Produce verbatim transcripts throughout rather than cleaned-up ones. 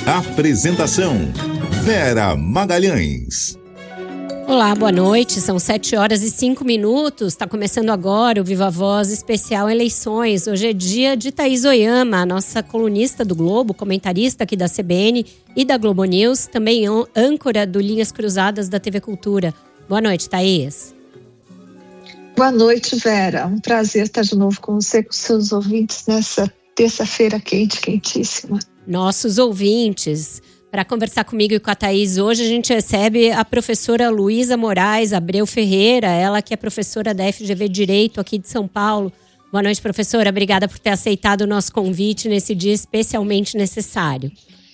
Apresentação: Vera Magalhães. Olá, boa noite. São sete horas e cinco minutos. Está começando agora o Viva Voz especial Eleições. Hoje é dia de Thaís Oyama, a nossa colunista do Globo, comentarista aqui da C B N e da Globo News, também âncora do Linhas Cruzadas da T V Cultura. Boa noite, Thaís. Boa noite, Vera. Um prazer estar de novo com você, com seus ouvintes nessa terça-feira quente, quentíssima. Nossos ouvintes. Para conversar comigo e com a Thaís hoje, a gente recebe a professora Luísa Moraes Abreu Ferreira, ela que é professora da F G V Direito aqui de São Paulo. Boa noite, professora. Obrigada por ter aceitado o nosso convite nesse dia especialmente necessário.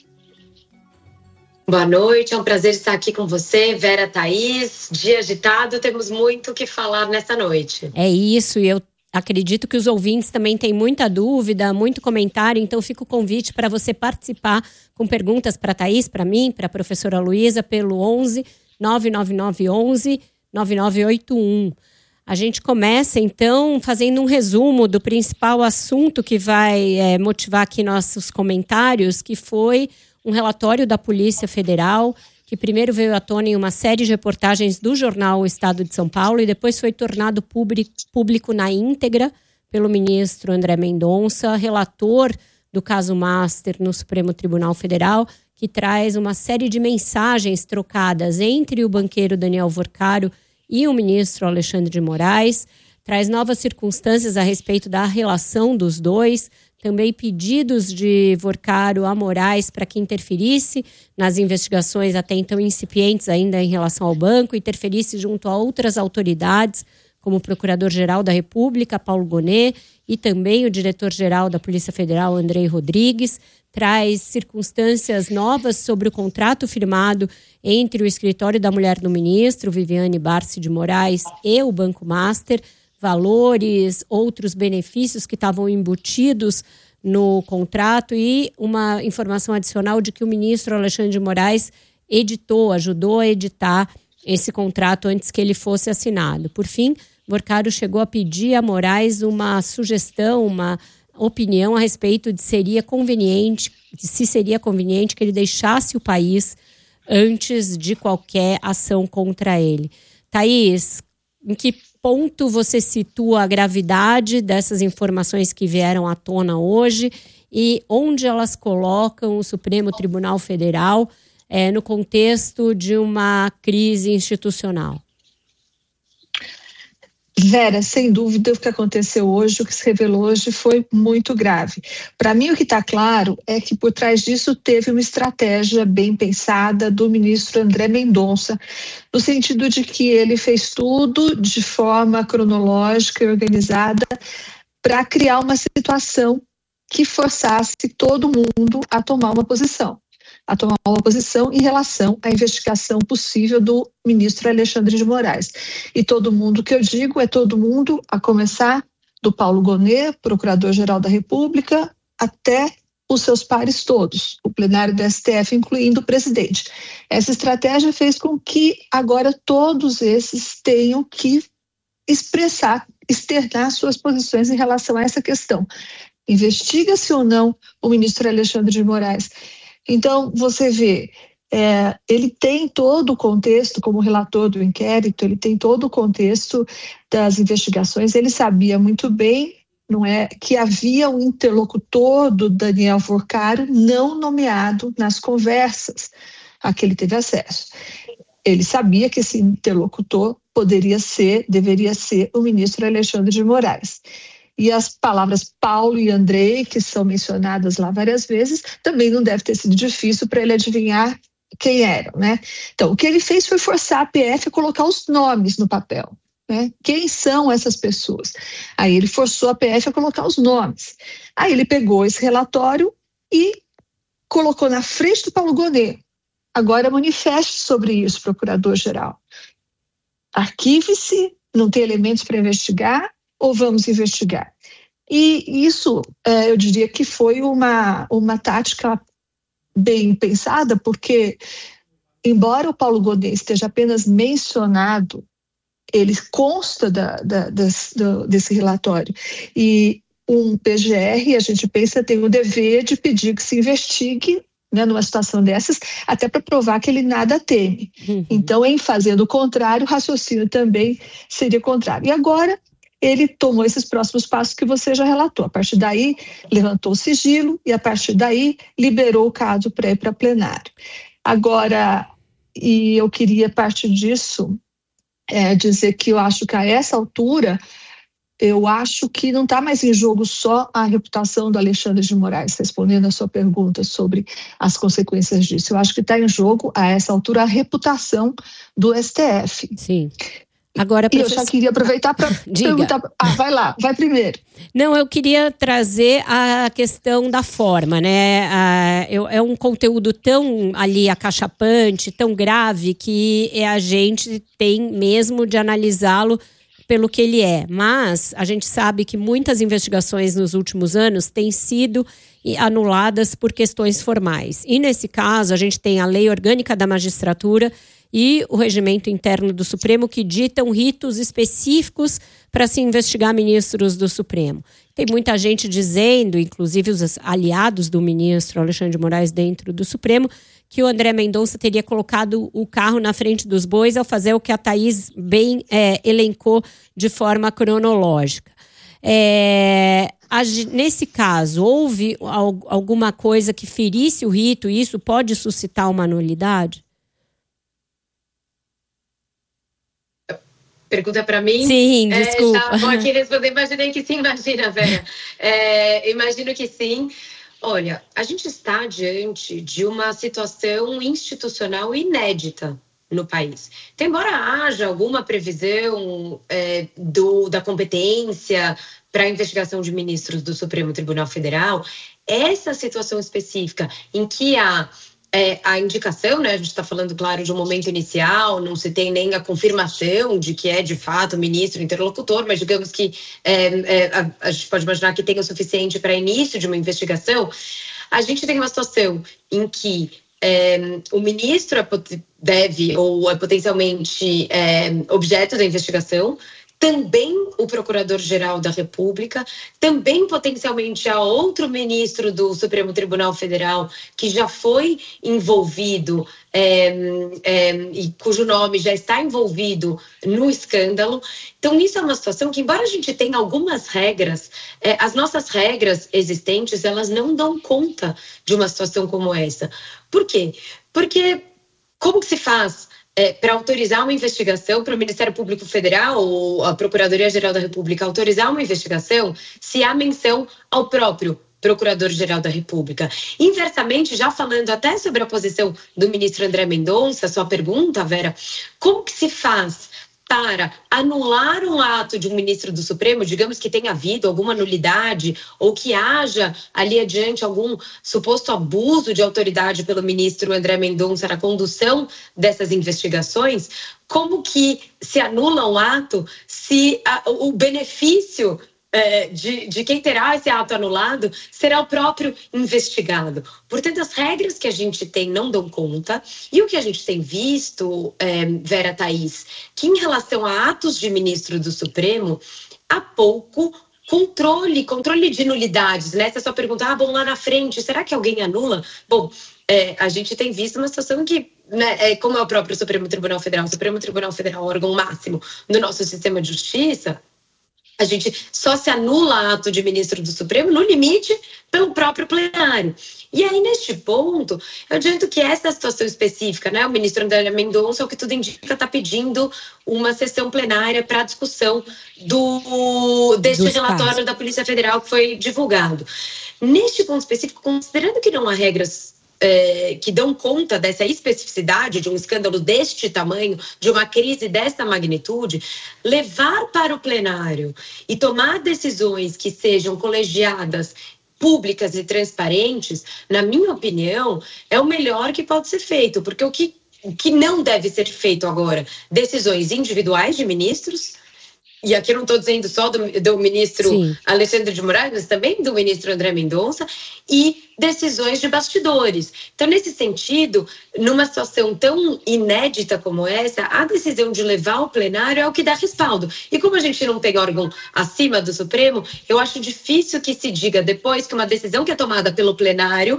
Boa noite, é um prazer estar aqui com você, Vera, Thaís. Dia agitado, temos muito o que falar nessa noite. É isso, e eu acredito que os ouvintes também têm muita dúvida, muito comentário, então fica o convite para você participar com perguntas para a Thaís, para mim, para a professora Luísa, pelo onze, nove nove nove, onze, nove nove oito um. A gente começa, então, fazendo um resumo do principal assunto que vai é, motivar aqui nossos comentários, que foi um relatório da Polícia Federal, que primeiro veio à tona em uma série de reportagens do jornal O Estado de São Paulo e depois foi tornado público na íntegra pelo ministro André Mendonça, relator do caso Master no Supremo Tribunal Federal, que traz uma série de mensagens trocadas entre o banqueiro Daniel Vorcaro e o ministro Alexandre de Moraes, traz novas circunstâncias a respeito da relação dos dois, também pedidos de Vorcaro a Moraes para que interferisse nas investigações até então incipientes ainda em relação ao banco, interferisse junto a outras autoridades, como o Procurador-Geral da República, Paulo Gonet, e também o Diretor-Geral da Polícia Federal, Andrei Rodrigues, traz circunstâncias novas sobre o contrato firmado entre o Escritório da Mulher do Ministro, Viviane Barsi de Moraes, e o Banco Master, valores, outros benefícios que estavam embutidos no contrato e uma informação adicional de que o ministro Alexandre de Moraes editou, ajudou a editar esse contrato antes que ele fosse assinado. Por fim, Vorcaro chegou a pedir a Moraes uma sugestão, uma opinião a respeito de seria conveniente, de se seria conveniente que ele deixasse o país antes de qualquer ação contra ele. Thaís, em que ponto você situa a gravidade dessas informações que vieram à tona hoje e onde elas colocam o Supremo Tribunal Federal é, no contexto de uma crise institucional? Vera, sem dúvida o que aconteceu hoje, o que se revelou hoje foi muito grave. Para mim o que está claro é que por trás disso teve uma estratégia bem pensada do ministro André Mendonça, no sentido de que ele fez tudo de forma cronológica e organizada para criar uma situação que forçasse todo mundo a tomar uma posição. a tomar uma posição em relação à investigação possível do ministro Alexandre de Moraes. E todo mundo que eu digo é todo mundo, a começar do Paulo Gonet, Procurador-Geral da República, até os seus pares todos, o plenário do S T F, incluindo o presidente. Essa estratégia fez com que agora todos esses tenham que expressar, externar suas posições em relação a essa questão. Investiga-se ou não o ministro Alexandre de Moraes? Então, você vê, é, ele tem todo o contexto, como relator do inquérito, ele tem todo o contexto das investigações, ele sabia muito bem, não é, que havia um interlocutor do Daniel Vorcaro não nomeado nas conversas a que ele teve acesso. Ele sabia que esse interlocutor poderia ser, deveria ser o ministro Alexandre de Moraes. E as palavras Paulo e Andrei, que são mencionadas lá várias vezes, também não deve ter sido difícil para ele adivinhar quem eram, né? Então, o que ele fez foi forçar a P F a colocar os nomes no papel, né? Quem são essas pessoas? Aí ele forçou a P F a colocar os nomes. Aí ele pegou esse relatório e colocou na frente do Paulo Gonet. Agora manifeste sobre isso, procurador-geral. Arquive-se, não tem elementos para investigar, ou vamos investigar? E isso, eu diria que foi uma, uma tática bem pensada, porque, embora o Paulo Gonet esteja apenas mencionado, ele consta da, da, das, do, desse relatório. E um P G R, a gente pensa, tem o dever de pedir que se investigue, né, numa situação dessas, até para provar que ele nada teme. Uhum. Então, em fazendo o contrário, o raciocínio também seria contrário. E agora, ele tomou esses próximos passos que você já relatou. A partir daí, levantou o sigilo e, a partir daí, liberou o caso para ir para plenário. Agora, e eu queria, a partir disso, é, dizer que eu acho que a essa altura, eu acho que não está mais em jogo só a reputação do Alexandre de Moraes, respondendo a sua pergunta sobre as consequências disso. Eu acho que está em jogo, a essa altura, a reputação do S T F. Sim. Agora, professor... E eu já queria aproveitar para perguntar... Ah, vai lá, vai primeiro. Não, eu queria trazer a questão da forma, né? Ah, eu, é um conteúdo tão ali acachapante, tão grave, que a gente tem mesmo de analisá-lo pelo que ele é. Mas a gente sabe que muitas investigações nos últimos anos têm sido anuladas por questões formais. E nesse caso, a gente tem a Lei Orgânica da Magistratura e o Regimento Interno do Supremo, que ditam ritos específicos para se investigar ministros do Supremo. Tem muita gente dizendo, inclusive os aliados do ministro Alexandre de Moraes dentro do Supremo, que o André Mendonça teria colocado o carro na frente dos bois ao fazer o que a Thaís bem é, elencou de forma cronológica. É, nesse caso, houve alguma coisa que ferisse o rito e isso pode suscitar uma nulidade? Pergunta para mim? Sim, desculpa. É, já vou aqui responder, imaginei que sim, imagina, Vera. É, imagino que sim. Olha, a gente está diante de uma situação institucional inédita no país. Então, embora haja alguma previsão é, do, da competência para a investigação de ministros do Supremo Tribunal Federal, essa situação específica em que há É, a indicação, né? A gente está falando, claro, de um momento inicial, não se tem nem a confirmação de que é, de fato, o ministro interlocutor, mas digamos que é, é, a, a gente pode imaginar que tem o suficiente para início de uma investigação. A gente tem uma situação em que é, o ministro é, deve, ou é potencialmente é, objeto da investigação, também o Procurador-Geral da República, também potencialmente a outro ministro do Supremo Tribunal Federal que já foi envolvido é, é, e cujo nome já está envolvido no escândalo. Então, isso é uma situação que, embora a gente tenha algumas regras, é, as nossas regras existentes, elas não dão conta de uma situação como essa. Por quê? Porque como que se faz É, para autorizar uma investigação, para o Ministério Público Federal ou a Procuradoria-Geral da República autorizar uma investigação, se há menção ao próprio Procurador-Geral da República. Inversamente, já falando até sobre a posição do ministro André Mendonça, sua pergunta, Vera, como que se faz para anular um ato de um ministro do Supremo, digamos que tenha havido alguma nulidade ou que haja ali adiante algum suposto abuso de autoridade pelo ministro André Mendonça na condução dessas investigações, como que se anula um ato se a, o benefício É, de, de quem terá esse ato anulado será o próprio investigado. Portanto, as regras que a gente tem não dão conta. E o que a gente tem visto, é, Vera, Thaís, que em relação a atos de ministro do Supremo, há pouco controle, controle de nulidades, né? Essa é a sua pergunta, ah, bom, lá na frente, será que alguém anula? Bom, é, a gente tem visto uma situação que, né, é, como é o próprio Supremo Tribunal Federal, o Supremo Tribunal Federal, órgão máximo do nosso sistema de justiça, a gente só se anula ato de ministro do Supremo, no limite, pelo próprio plenário. E aí, neste ponto, eu adianto que essa situação específica, né, o ministro André Mendonça, o que tudo indica, está pedindo uma sessão plenária para a discussão do, deste Dos relatório casos da Polícia Federal que foi divulgado. Neste ponto específico, considerando que não há regras É, que dão conta dessa especificidade de um escândalo deste tamanho, de uma crise dessa magnitude, levar para o plenário e tomar decisões que sejam colegiadas, públicas e transparentes, na minha opinião, é o melhor que pode ser feito, porque o que, o que não deve ser feito agora, decisões individuais de ministros, e aqui eu não estou dizendo só do, do ministro Sim. Alexandre de Moraes, mas também do ministro André Mendonça, e decisões de bastidores. Então, nesse sentido, numa situação tão inédita como essa, a decisão de levar ao plenário é o que dá respaldo. E como a gente não tem órgão acima do Supremo, eu acho difícil que se diga depois que uma decisão que é tomada pelo plenário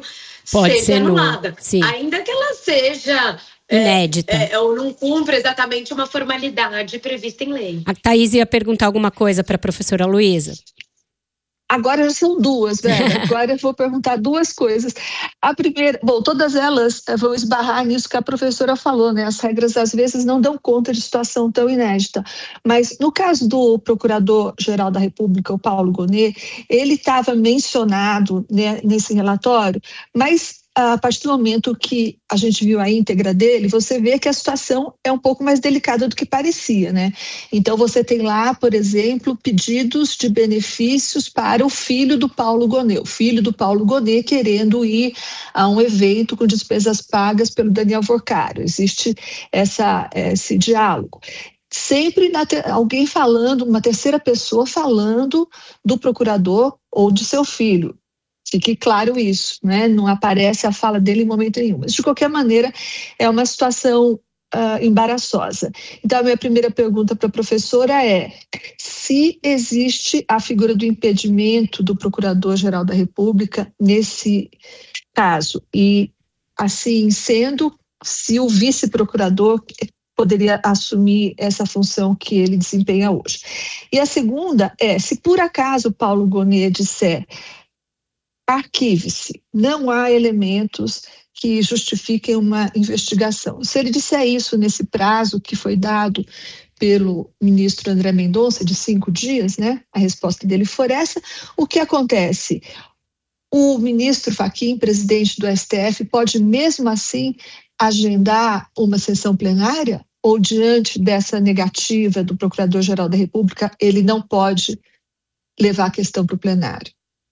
Pode seja ser anulada. Sim. Ainda que ela seja inédita. É, é, ou não cumpra exatamente uma formalidade prevista em lei. A Thaís ia perguntar alguma coisa para a professora Luísa. Agora já são duas, Vera. Agora eu vou perguntar duas coisas. A primeira, bom, todas elas vão esbarrar nisso que a professora falou, né? As regras às vezes não dão conta de situação tão inédita. Mas no caso do Procurador-Geral da República, o Paulo Gonet, ele estava mencionado, né, nesse relatório, mas a partir do momento que a gente viu a íntegra dele, você vê que a situação é um pouco mais delicada do que parecia, né? Então você tem lá, por exemplo, pedidos de benefícios para o filho do Paulo Gonet, o filho do Paulo Gonet querendo ir a um evento com despesas pagas pelo Daniel Vorcário. Existe essa, esse diálogo. Sempre alguém falando, uma terceira pessoa falando do procurador ou de seu filho. Fique claro isso, né? Não aparece a fala dele em momento nenhum. Mas, de qualquer maneira, é uma situação uh, embaraçosa. Então, a minha primeira pergunta para a professora é: se existe a figura do impedimento do Procurador-Geral da República nesse caso? E, assim sendo, se o vice-procurador poderia assumir essa função que ele desempenha hoje. E a segunda é, se por acaso Paulo Gonet disser arquive-se, não há elementos que justifiquem uma investigação. Se ele disser isso nesse prazo que foi dado pelo ministro André Mendonça, de cinco dias, né? A resposta dele for essa, o que acontece? O ministro Fachin, presidente do S T F, pode mesmo assim agendar uma sessão plenária? Ou diante dessa negativa do Procurador-Geral da República, ele não pode levar a questão para o plenário?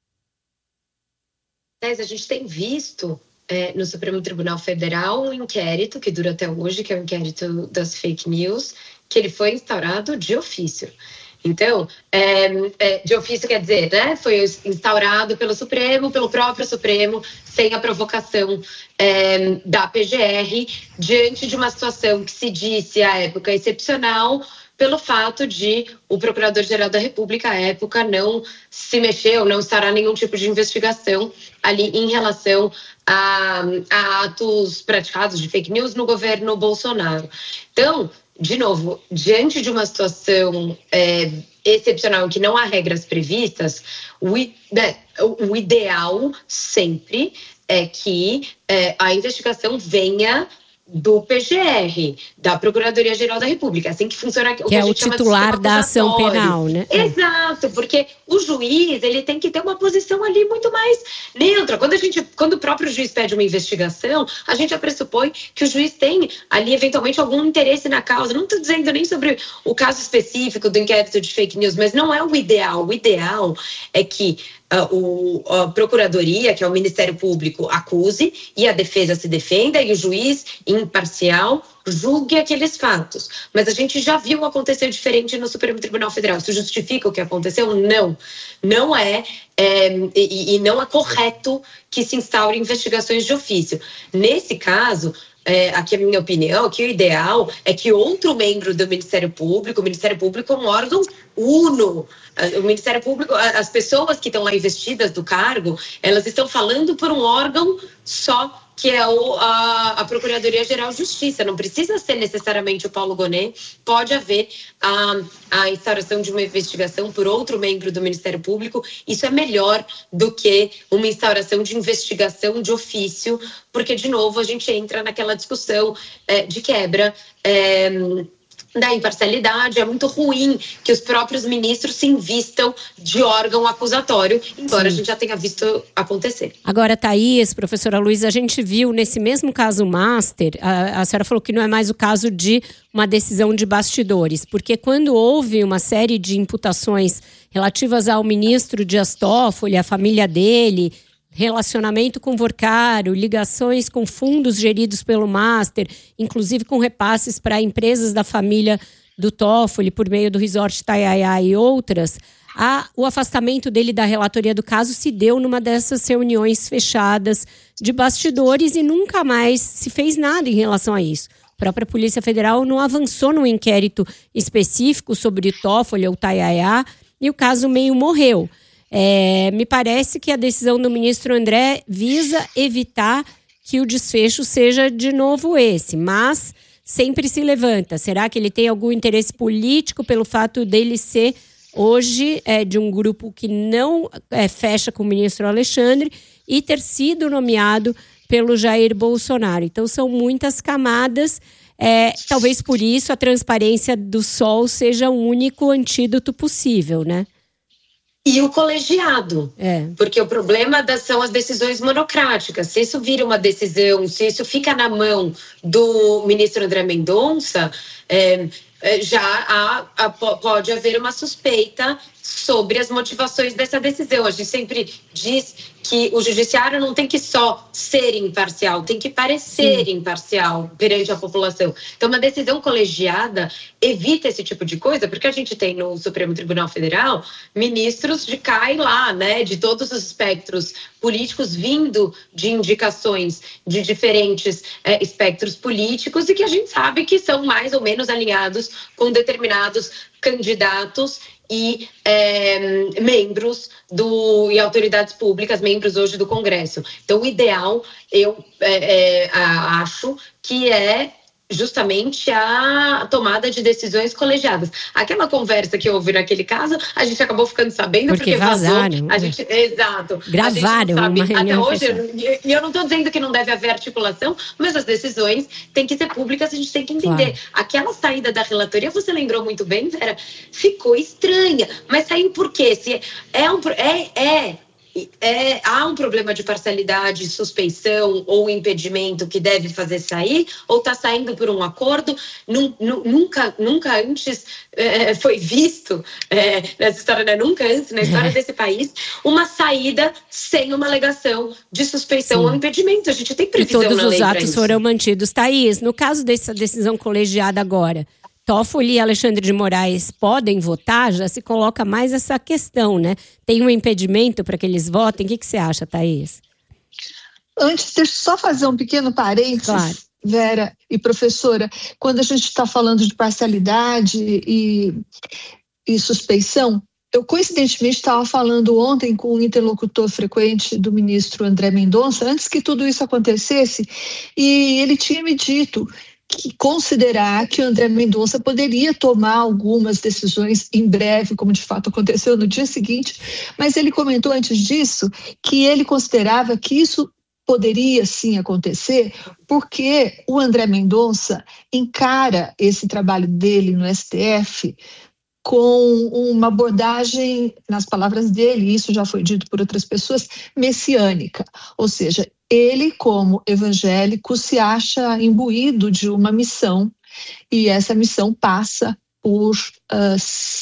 A gente tem visto é, no Supremo Tribunal Federal um inquérito que dura até hoje, que é o inquérito das fake news, que ele foi instaurado de ofício. Então, é, é, de ofício quer dizer, né, foi instaurado pelo Supremo, pelo próprio Supremo, sem a provocação é, da P G R, diante de uma situação que se disse à época excepcional, pelo fato de o Procurador-Geral da República, à época, não se mexeu, não estará nenhum tipo de investigação ali em relação a, a atos praticados de fake news no governo Bolsonaro. Então, de novo, diante de uma situação é, excepcional em que não há regras previstas, o, né, o ideal sempre é que é, a investigação venha do P G R, da Procuradoria-Geral da República, assim que funciona o que, que a é gente o titular da ação penal, né? Exato, porque o juiz, ele tem que ter uma posição ali muito mais neutra. Quando a gente, quando o próprio juiz pede uma investigação, a gente já pressupõe que o juiz tem ali eventualmente algum interesse na causa. Não estou dizendo nem sobre o caso específico do inquérito de fake news, mas não é o ideal. O ideal é que Uh, o, a Procuradoria, que é o Ministério Público, acuse e a defesa se defenda e o juiz imparcial julgue aqueles fatos. Mas a gente já viu acontecer diferente no Supremo Tribunal Federal. Isso justifica o que aconteceu? Não. Não é, é e, e não é correto que se instaure investigações de ofício. Nesse caso, É, aqui a minha opinião, que o ideal é que outro membro do Ministério Público, o Ministério Público é um órgão uno, o Ministério Público, as pessoas que estão lá investidas do cargo, elas estão falando por um órgão só, que é o, a, a Procuradoria-Geral de Justiça. Não precisa ser necessariamente o Paulo Gonet, pode haver a, a instauração de uma investigação por outro membro do Ministério Público. Isso é melhor do que uma instauração de investigação de ofício, porque, de novo, a gente entra naquela discussão é, de quebra é, da imparcialidade. É muito ruim que os próprios ministros se invistam de órgão acusatório, embora Sim. a gente já tenha visto acontecer. Agora, Thaís, professora Luísa, a gente viu nesse mesmo caso Master, a, a senhora falou que não é mais o caso de uma decisão de bastidores, porque quando houve uma série de imputações relativas ao ministro Dias Toffoli, a família dele, relacionamento com Vorcário, ligações com fundos geridos pelo Master, inclusive com repasses para empresas da família do Toffoli por meio do Resort Itaiaia e outras, a, o afastamento dele da relatoria do caso se deu numa dessas reuniões fechadas de bastidores e nunca mais se fez nada em relação a isso. A própria Polícia Federal não avançou num inquérito específico sobre o Toffoli ou Itaiaia e o caso meio morreu. É, me parece que a decisão do ministro André visa evitar que o desfecho seja de novo esse, mas sempre se levanta. Será que ele tem algum interesse político pelo fato dele ser hoje é, de um grupo que não é, fecha com o ministro Alexandre e ter sido nomeado pelo Jair Bolsonaro? Então são muitas camadas, é, talvez por isso a transparência do S O L seja o único antídoto possível, né? E o colegiado, é. Porque o problema das, são as decisões monocráticas. Se isso vira uma decisão, se isso fica na mão do ministro André Mendonça, é, já há, há, pode haver uma suspeita sobre as motivações dessa decisão. A gente sempre diz que o judiciário não tem que só ser imparcial, tem que parecer Sim. imparcial perante a população. Então, uma decisão colegiada evita esse tipo de coisa, porque a gente tem no Supremo Tribunal Federal ministros de cá e lá, né, de todos os espectros políticos, vindo de indicações de diferentes é, espectros políticos e que a gente sabe que são mais ou menos alinhados com determinados candidatos e é, membros do, e autoridades públicas, membros hoje do Congresso. Então, o ideal, eu é, é, acho que é justamente a tomada de decisões colegiadas. Aquela conversa que houve naquele caso, a gente acabou ficando sabendo porque, porque vazaram. Vazou. A gente, exato. Gravaram a gente uma reunião até hoje, e eu não estou dizendo que não deve haver articulação, mas as decisões têm que ser públicas, a gente tem que entender. Claro. Aquela saída da relatoria, você lembrou muito bem, Vera, ficou estranha. Mas saiu por quê? Se é um... É, é, É, há um problema de parcialidade, suspeição ou impedimento que deve fazer sair, ou está saindo por um acordo? Nunca, nunca antes é, foi visto, é, nessa história, né? Nunca antes na história desse país, uma saída sem uma alegação de suspeição Sim. ou impedimento. A gente tem previsão na lei. E todos os atos isso. foram mantidos. Thaís, no caso dessa decisão colegiada agora, Toffoli e Alexandre de Moraes podem votar? Já se coloca mais essa questão, né? Tem um impedimento para que eles votem? O que, que você acha, Thaís? Antes, deixa eu só fazer um pequeno parênteses, claro. Vera e professora. Quando a gente está falando de parcialidade e, e suspeição, eu coincidentemente estava falando ontem com um interlocutor frequente do ministro André Mendonça, antes que tudo isso acontecesse, e ele tinha me dito que considerar que o André Mendonça poderia tomar algumas decisões em breve, como de fato aconteceu no dia seguinte, mas ele comentou antes disso que ele considerava que isso poderia sim acontecer, porque o André Mendonça encara esse trabalho dele no S T F com uma abordagem, nas palavras dele, isso já foi dito por outras pessoas, messiânica, ou seja, ele, como evangélico, se acha imbuído de uma missão e essa missão passa por uh,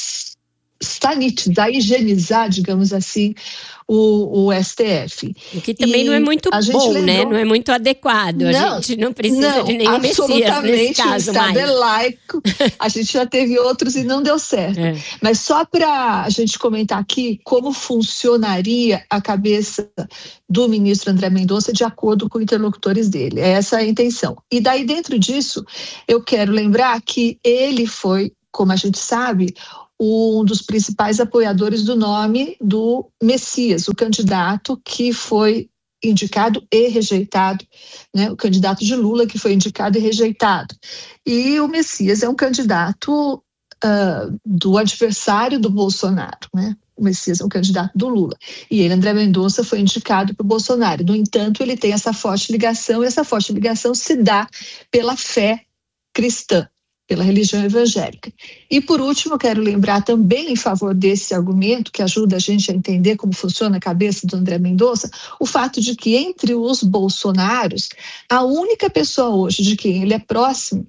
sanitizar, higienizar, digamos assim, o, o S T F. O que também e não é muito bom, lembrou, né? Não é muito adequado. Não, a gente não precisa não, de nenhum Messias nesse caso o Estado mais. É laico, a gente já teve outros e não deu certo. É. Mas só para a gente comentar aqui como funcionaria a cabeça do ministro André Mendonça de acordo com interlocutores dele. Essa é a intenção. E daí, dentro disso, eu quero lembrar que ele foi, como a gente sabe, um dos principais apoiadores do nome do Messias, o candidato que foi indicado e rejeitado, né? O candidato de Lula que foi indicado e rejeitado. E o Messias é um candidato uh, do adversário do Bolsonaro, né? O Messias é um candidato do Lula. E ele, André Mendonça, foi indicado para o Bolsonaro. No entanto, ele tem essa forte ligação, e essa forte ligação se dá pela fé cristã, pela religião evangélica. E, por último, eu quero lembrar também em favor desse argumento, que ajuda a gente a entender como funciona a cabeça do André Mendonça, o fato de que entre os bolsonaros, a única pessoa hoje de quem ele é próximo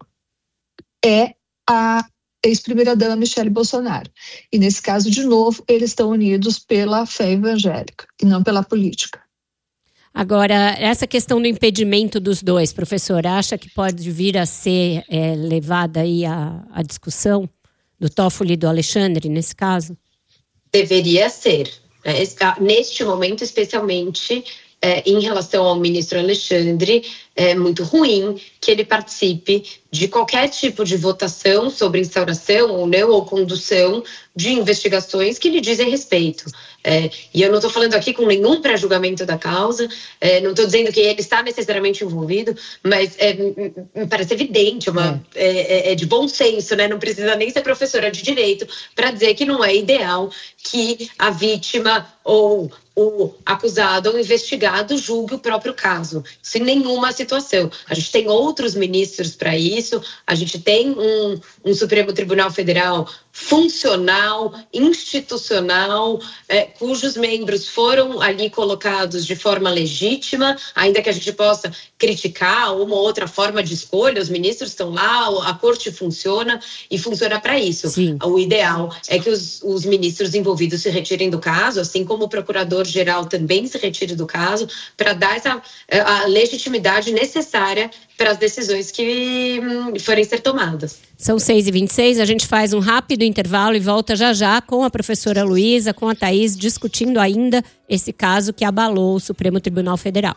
é a ex-primeira-dama Michele Bolsonaro. E, nesse caso, de novo, eles estão unidos pela fé evangélica e não pela política. Agora, essa questão do impedimento dos dois, professor, acha que pode vir a ser é, levada aí à, à discussão do Toffoli e do Alexandre, nesse caso? Deveria ser. Né? Neste momento, especialmente é, em relação ao ministro Alexandre, é muito ruim que ele participe de qualquer tipo de votação sobre instauração ou não, ou condução de investigações que lhe dizem respeito. É, e eu não estou falando aqui com nenhum pré-julgamento da causa, é, não estou dizendo que ele está necessariamente envolvido, mas é, me parece evidente, uma, é. É, é de bom senso, né? Não precisa nem ser professora de direito para dizer que não é ideal que a vítima ou o acusado ou investigado julgue o próprio caso. Isso em nenhuma situação. A gente tem outros ministros para isso, a gente tem um, um Supremo Tribunal Federal funcional, institucional, é, cujos membros foram ali colocados de forma legítima, ainda que a gente possa criticar uma ou outra forma de escolha, os ministros estão lá, a corte funciona e funciona para isso. Sim. O ideal é que os, os ministros envolvidos se retirem do caso, assim como o procurador-geral também se retire do caso, para dar essa a legitimidade necessária para as decisões que hum, forem ser tomadas. São seis e vinte e seis, a gente faz um rápido intervalo e volta já já com a professora Luísa, com a Thaís, discutindo ainda esse caso que abalou o Supremo Tribunal Federal.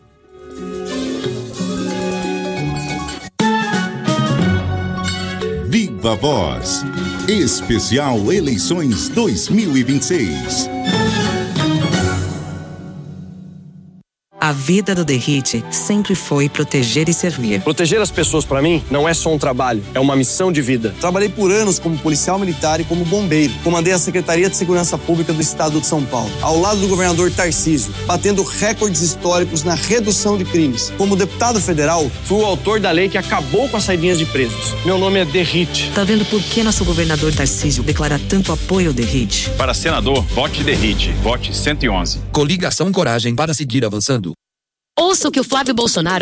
Viva Voz, especial Eleições dois mil e vinte e seis. A vida do Derrite sempre foi proteger e servir. Proteger as pessoas, para mim, não é só um trabalho, é uma missão de vida. Trabalhei por anos como policial militar e como bombeiro. Comandei a Secretaria de Segurança Pública do Estado de São Paulo, ao lado do governador Tarcísio, batendo recordes históricos na redução de crimes. Como deputado federal, fui o autor da lei que acabou com as saidinhas de presos. Meu nome é Derrite. Tá vendo por que nosso governador Tarcísio declara tanto apoio ao Derrite? Para senador, vote Derrite. Vote cento e onze. Coligação Coragem para seguir avançando. Ouça o que o Flávio Bolsonaro